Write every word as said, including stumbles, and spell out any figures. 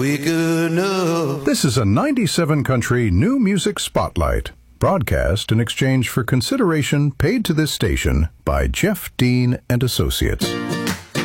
Wake up. This is a ninety-seven Country New Music Spotlight, broadcast in exchange for consideration paid to this station by Jeff Dean and Associates.